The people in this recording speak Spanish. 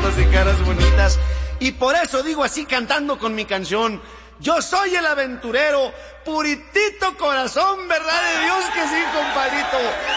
bonitos y caras bonitas. Y por eso digo así cantando con mi canción: yo soy el aventurero, puritito corazón, verdad de Dios que sí, compadrito.